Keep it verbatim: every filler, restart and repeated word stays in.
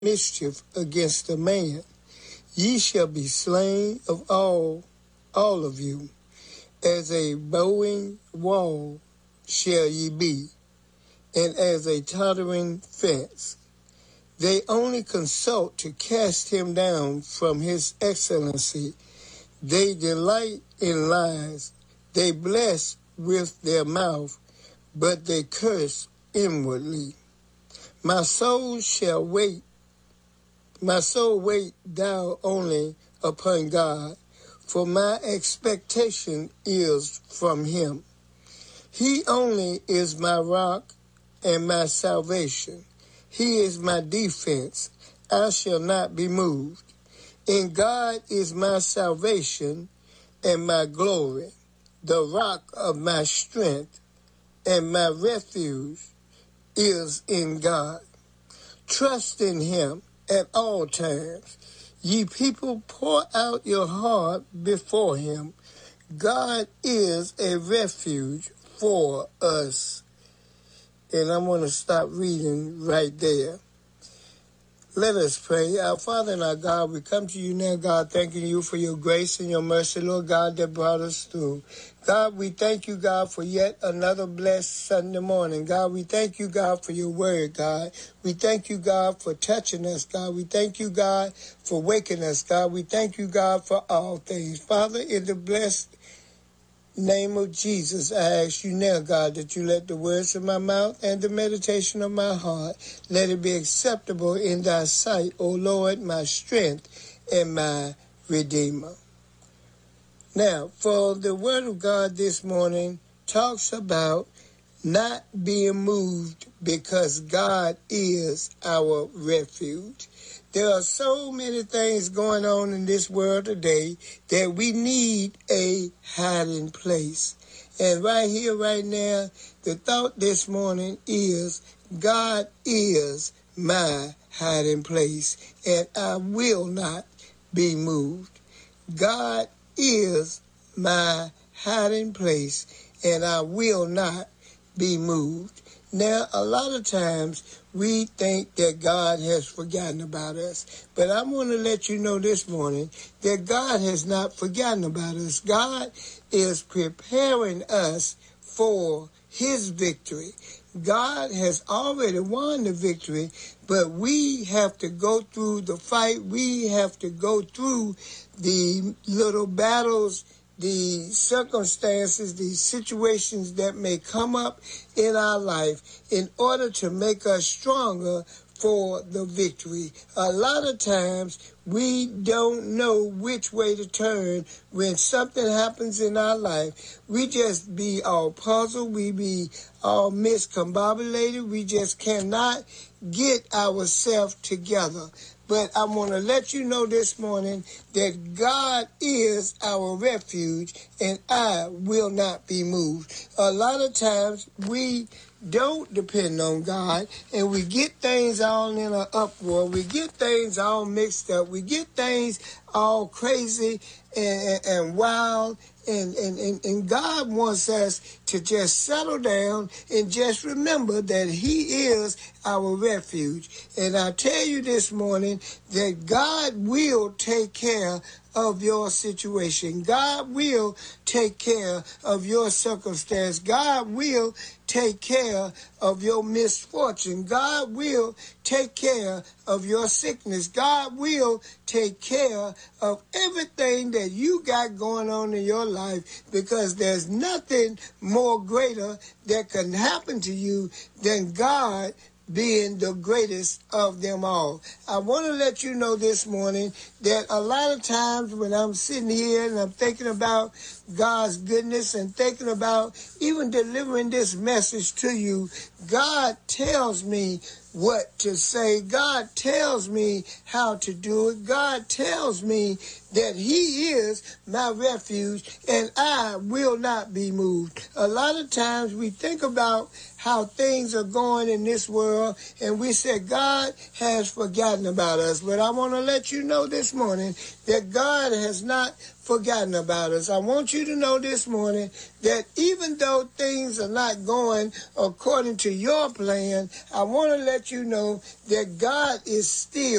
mischief against a man. Ye shall be slain of all, all of you. As a bowing wall shall ye be, and as a tottering fence. They only consult to cast him down from his excellency. They delight in lies. They bless with their mouth, but they curse inwardly. My soul shall wait. My soul wait thou only upon God, for my expectation is from him. He only is my rock and my salvation. He is my defense. I shall not be moved. In God is my salvation and my glory, the rock of my strength, and my refuge is in God. Trust in him at all times. Ye people, pour out your heart before him. God is a refuge for us. And I'm going to stop reading right there. Let us pray. Our Father and our God, we come to you now, God, thanking you for your grace and your mercy, Lord God, that brought us through. God, we thank you, God, for yet another blessed Sunday morning. God, we thank you, God, for your word, God. We thank you, God, for touching us, God. We thank you, God, for waking us, God. We thank you, God, for all things. Father, in the blessed name of Jesus, I ask you now, God, that you let the words of my mouth and the meditation of my heart, let it be acceptable in thy sight, O Lord, my strength and my Redeemer. Now, for the word of God this morning talks about not being moved because God is our refuge. There are so many things going on in this world today that we need a hiding place. And right here, right now, the thought this morning is God is my hiding place, and I will not be moved. God is my hiding place, and I will not be moved. Now, a lot of times we think that God has forgotten about us, but I want to let you know this morning that God has not forgotten about us. God is preparing us for his victory. God has already won the victory, but we have to go through the fight. We have to go through the little battles, the circumstances, the situations that may come up in our life in order to make us stronger for the victory. A lot of times we don't know which way to turn when something happens in our life. We just be all puzzled. We be all miscombobulated. We just cannot get ourselves together. But I want to let you know this morning that God is our refuge and I will not be moved. A lot of times we don't depend on God and we get things all in an uproar. We get things all mixed up. We get things all crazy and, and wild. And, and, and, and God wants us to just settle down and just remember that he is our refuge. And I tell you this morning that God will take care of your situation. God will take care of your circumstance. God will take care of your misfortune. God will take care of your sickness. God will take care of everything that you got going on in your life, because there's nothing more greater that can happen to you than God being the greatest of them all. I want to let you know this morning that a lot of times when I'm sitting here and I'm thinking about God's goodness and thinking about even delivering this message to you, God tells me what to say. God tells me how to do it. God tells me that he is my refuge and I will not be moved. A lot of times we think about how things are going in this world and we say God has forgotten about us. But I want to let you know this morning that God has not forgotten about us. I want you to know this morning that even though things are not going according to your plan, I want to let you know that God is still